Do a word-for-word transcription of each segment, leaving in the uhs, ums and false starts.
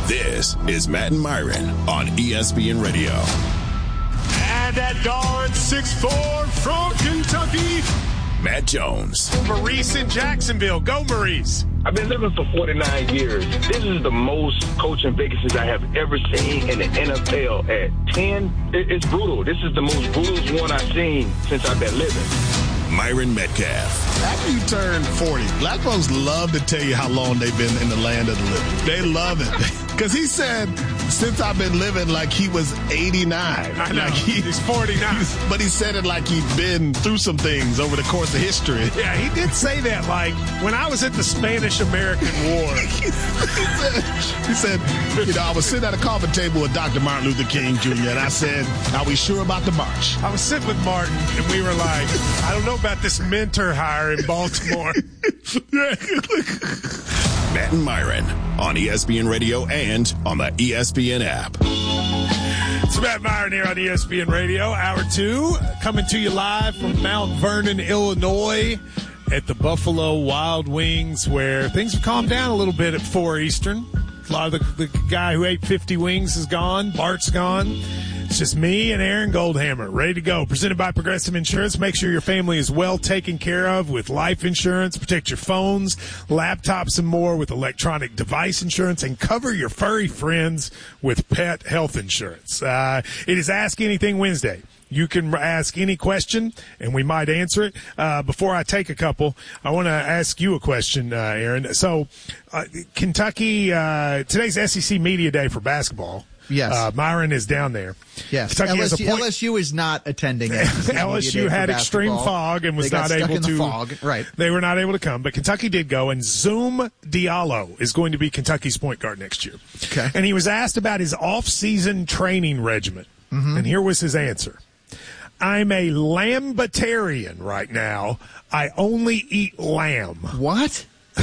This is Matt and Myron on E S P N Radio. And that guard, six foot four from Kentucky, Matt Jones. Maurice in Jacksonville. Go, Maurice. I've been living for forty-nine years. This is the most coaching vacancies I have ever seen in the N F L. At ten, it's brutal. This is the most brutal one I've seen since I've been living. Myron Metcalf. After you turn forty, black folks love to tell you how long they've been in the land of the living. They love it. Because he said, since I've been living, like he was eighty-nine. I know. Like he, he's forty-nine. But he said it like he'd been through some things over the course of history. Yeah, he did say that, like, when I was at the Spanish-American War. he, said, he said, you know, I was sitting at a coffee table with Doctor Martin Luther King Junior, and I said, are we sure about the march? I was sitting with Martin, and we were like, I don't know about this mentor hire in Baltimore. Matt and Myron on E S P N Radio and on the E S P N app. It's Matt Myron here on E S P N Radio, hour two, coming to you live from Mount Vernon, Illinois, at the Buffalo Wild Wings, where things have calmed down a little bit at four Eastern. A lot of the, the guy who ate fifty wings is gone. Bart's gone. It's just me and Aaron Goldhammer, ready to go. Presented by Progressive Insurance. Make sure your family is well taken care of with life insurance. Protect your phones, laptops, and more with electronic device insurance. And cover your furry friends with pet health insurance. Uh, it is Ask Anything Wednesday. You can ask any question, and we might answer it. Uh, before I take a couple, I want to ask you a question, uh, Aaron. So, uh, Kentucky, uh, today's S E C Media Day for basketball. Yes. Uh, Myron is down there. Yes. Kentucky L S U, has a point. L S U is not attending. L S U had extreme fog and was they got not stuck able in the to. Fog. Right. They were not able to come, but Kentucky did go, and Zoom Diallo is going to be Kentucky's point guard next year. Okay. And he was asked about his off-season training regimen, mm-hmm. and here was his answer. I'm a lambitarian right now. I only eat lamb. What?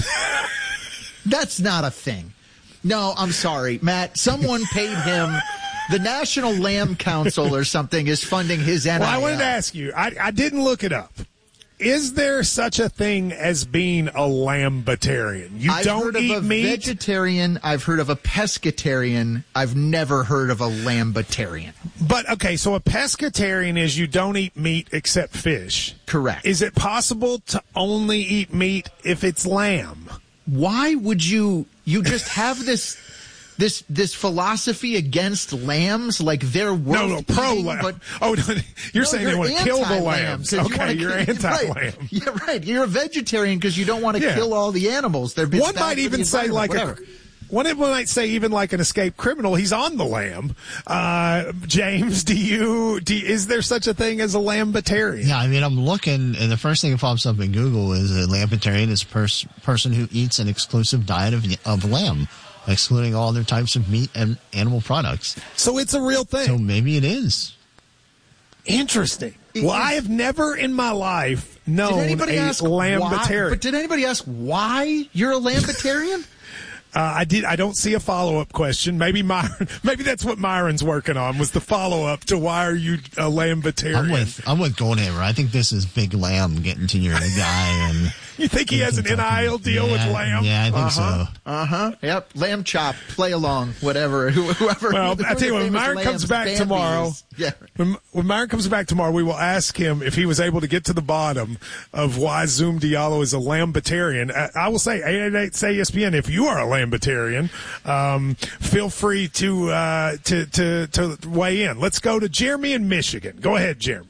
That's not a thing. No, I'm sorry, Matt. Someone paid him. The National Lamb Council or something is funding his N I L. Well, I wanted to ask you. I, I didn't look it up. Is there such a thing as being a lambitarian? You I've don't heard eat of a meat? vegetarian. I've heard of a pescatarian. I've never heard of a lambitarian. But, okay, so a pescatarian is you don't eat meat except fish. Correct. Is it possible to only eat meat if it's lamb? Why would you you just have this this this philosophy against lambs, like they're worth No, no, pro eating, lamb. but Oh, no, you're no, saying you're they want to kill the anti-lamb, lambs. 'cause you Okay, wanna you're kill- anti-lamb. Right. Yeah, right. You're a vegetarian because you don't want to Yeah. kill all the animals. They're One bad might for the even say environment, like whatever. a one might say even like an escaped criminal. He's on the lamb. Uh, James, do you do? Is there such a thing as a lambitarian? Yeah, I mean, I'm looking, and the first thing that pops up in Google is a lambitarian is a pers- person who eats an exclusive diet of of lamb, excluding all other types of meat and animal products. So it's a real thing. So maybe it is. Interesting. It well, is. I have never in my life known Did anybody a ask why? lambitarian. But did anybody ask why you're a lambitarian? Uh, I did. I don't see a follow-up question. Maybe Myron. Maybe that's what Myron's working on was the follow-up to why are you a lambitarian? I'm with I'm with Goldhammer. I think this is Big Lamb getting to your guy, and you think he has an N I L deal yeah, with lamb? Yeah, I think Uh-huh. so. Uh-huh. Yep. Lamb chop, play along, whatever. Whoever. Well, whoever I tell you what, when the Myron famous comes lamb's back Bambi tomorrow, is. Yeah. when, when Myron comes back tomorrow, we will ask him if he was able to get to the bottom of why Zoom Diallo is a lambitarian. I, I will say, eight eight eight, say E S P N, if you are a lambitarian, um, feel free to, uh, to, to, to weigh in. Let's go to Jeremy in Michigan. Go ahead, Jeremy.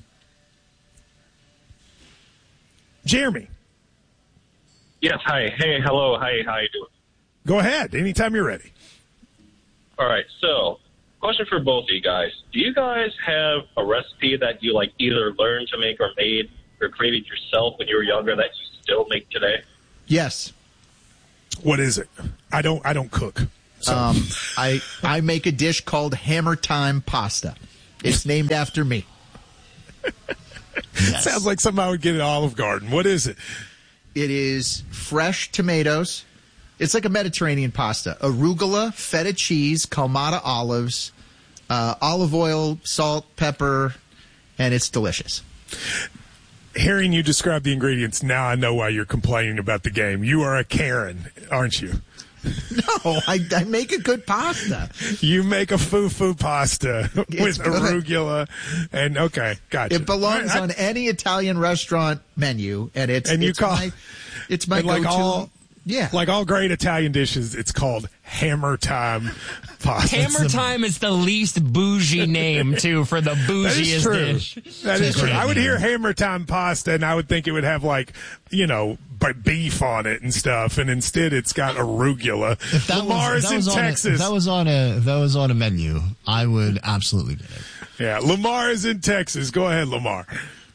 Jeremy. Yes, hi. Hey, hello. Hi, how you doing? Go ahead. Anytime you're ready. All right, so question for both of you guys. Do you guys have a recipe that you like either learned to make or made or created yourself when you were younger that you still make today? Yes. What is it? I don't I don't cook. So. Um, I I make a dish called Hammer Time Pasta. It's named after me. Yes. Sounds like somebody would get at Olive Garden. What is it? It is fresh tomatoes. It's like a Mediterranean pasta. Arugula, feta cheese, Kalamata olives, uh, olive oil, salt, pepper, and it's delicious. Hearing you describe the ingredients, now I know why you're complaining about the game. You are a Karen, aren't you? No, I, I make a good pasta. You make a fufu pasta It's with good. arugula, and okay, gotcha. It belongs I- I- on any Italian restaurant menu, and it's And you it's call- my it's my and like go-to. all- yeah, Like all great Italian dishes, it's called Hammer Time pasta. Hammer Time is the least bougie name, too, for the That is bougiest true. dish. That is true. great I would name. hear Hammer Time pasta, and I would think it would have like, you know, b- beef on it and stuff, and instead it's got arugula. If that Lamar was, is if that in was on a, Texas. if that was on a if that was on a menu, I would absolutely get it. Yeah, Lamar is in Texas. Go ahead, Lamar.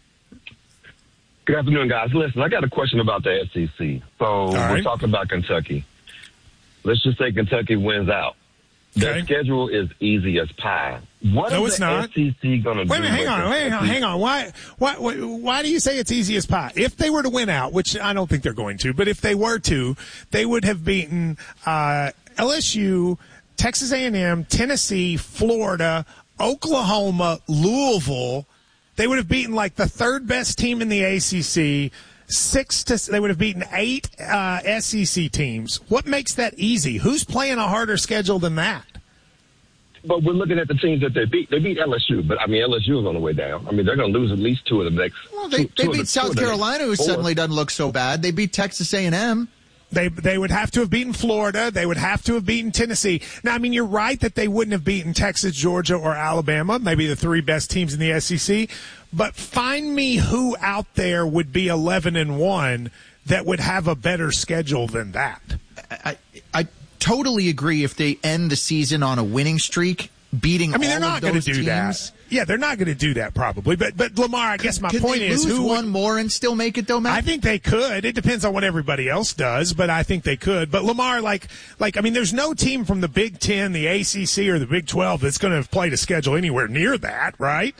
Good afternoon, guys. Listen, I got a question about the S E C. So right. we're talking about Kentucky. Let's just say Kentucky wins out. Their Okay. schedule is easy as pie. What No, is it's the not. S E C going to do? Wait a minute, hang with on, wait, hang on, Kentucky? hang on. Why, why, why, why do you say it's easy as pie? If they were to win out, which I don't think they're going to, but if they were to, they would have beaten uh, L S U, Texas A and M, Tennessee, Florida, Oklahoma, Louisville. They would have beaten like the third best team in the A C C. Six to they would have beaten eight uh, S E C teams. What makes that easy? Who's playing a harder schedule than that? But we're looking at the teams that they beat. They beat L S U, but I mean L S U is on the way down. I mean they're going to lose at least two of the next. well, they, two, they two of beat the- two South of the next Carolina, who four. suddenly doesn't look so bad. They beat Texas A and M. They they would have to have beaten Florida. They would have to have beaten Tennessee. Now, I mean, you're right that they wouldn't have beaten Texas, Georgia, or Alabama, maybe the three best teams in the S E C. But find me who out there would be eleven and one that would have a better schedule than that. I I totally agree. If they end the season on a winning streak, beating I mean, all they're not of going those to do teams, that. Yeah, they're not going to do that probably. But but Lamar, I guess my Could point they is, lose who would- one more and still make it though, Matt? I think they could. It depends on what everybody else does, but I think they could. But Lamar, like, like I mean, there's no team from the Big Ten, the A C C, or the Big twelve that's going to have played a schedule anywhere near that, right?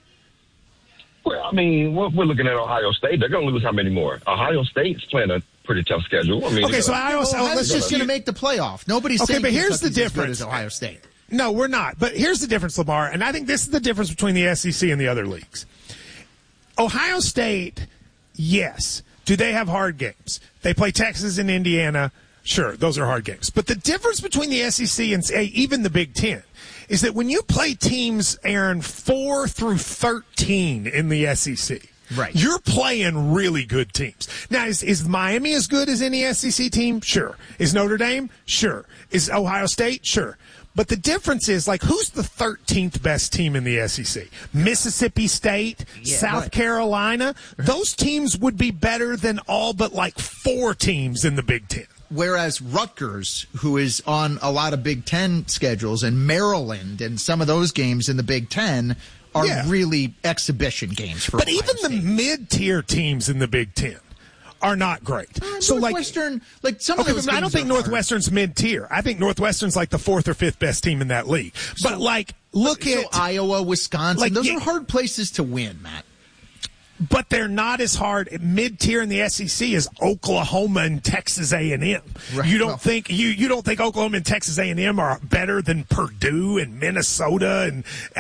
Well, I mean, we're, we're looking at Ohio State. They're going to lose how many more? Ohio State's playing a pretty tough schedule. I mean, Okay, they're so gonna- I also Ohio let's State's just going to make the playoff. Nobody's Okay, saying but here's the Kentucky's as good difference. as Ohio State. No, we're not. But here's the difference, Lamar, and I think this is the difference between the S E C and the other leagues. Ohio State, yes. Do they have hard games? They play Texas and Indiana. Sure, those are hard games. But the difference between the S E C and say, even the Big Ten is that when you play teams, Aaron, four through thirteen in the S E C, Right. you're playing really good teams. Now, is, is Miami as good as any S E C team? Sure. Is Notre Dame? Sure. Is Ohio State? Sure. But the difference is, like, who's the thirteenth best team in the S E C? Mississippi State, Yeah, South right. Carolina. Those teams would be better than all but like four teams in the Big Ten. Whereas Rutgers, who is on a lot of Big Ten schedules, and Maryland and some of those games in the Big Ten are Yeah. really exhibition games for But Ohio even the State. mid-tier teams in the Big Ten are not great. Uh, so, like, Northwestern, like some okay, of those but I don't games think are hard. Northwestern's mid-tier. I think Northwestern's like the fourth or fifth best team in that league. But, like, look So at Iowa, Wisconsin, like, those yeah. are hard places to win, Matt. but they're not as hard. Mid-tier in the S E C is Oklahoma and Texas A and M. Right, You don't well- think you you don't think Oklahoma and Texas A and M are better than Purdue and Minnesota and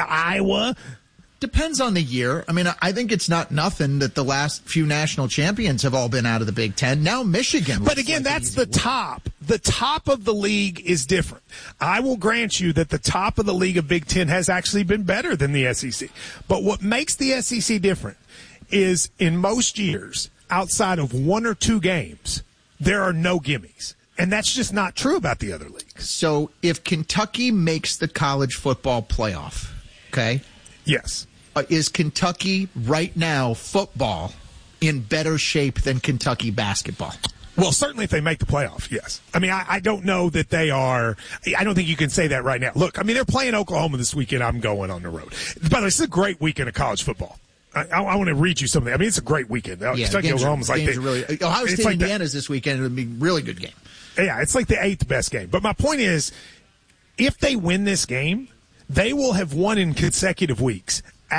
Iowa? Depends on the year. I mean, I think it's not nothing that the last few national champions have all been out of the Big Ten. Now Michigan. But looks again, like an that's easy the win. top. The top of the league is different. I will grant you that the top of the league of Big Ten has actually been better than the S E C. But what makes the S E C different is in most years, outside of one or two games, there are no gimmies. And that's just not true about the other leagues. So if Kentucky makes the college football playoff, okay, Yes. uh, is Kentucky right now football in better shape than Kentucky basketball? Well, certainly if they make the playoff, yes. I mean, I, I don't know that they are – I don't think you can say that right now. Look, I mean, they're playing Oklahoma this weekend. I'm going on the road. By the way, this is a great weekend of college football. I, I, I want to read you something. I mean, it's a great weekend. Yeah, Kentucky, games are, Oklahoma's like games the, are really Ohio it's State, like the- Indiana's this weekend. It would be a really good game. Yeah, it's like the eighth best game. But my point is, if they win this game, they will have won in consecutive weeks.